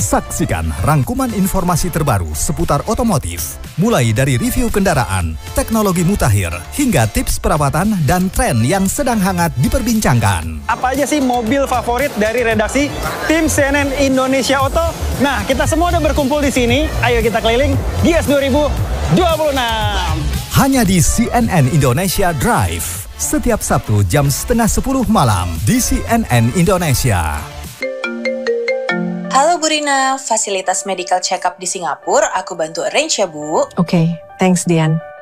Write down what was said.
Saksikan rangkuman informasi terbaru seputar otomotif, mulai dari review kendaraan, teknologi mutakhir, hingga tips perawatan dan tren yang sedang hangat diperbincangkan. Apa aja sih mobil favorit dari redaksi tim CNN Indonesia Auto? Nah, kita semua udah berkumpul di sini. Ayo kita keliling Gias 2026. Hanya di CNN Indonesia Drive. Setiap Sabtu jam 9:30 malam di CNN Indonesia. Halo Bu Rina, fasilitas medical check-up di Singapura, aku bantu arrange ya Bu. Oke, thanks Dian.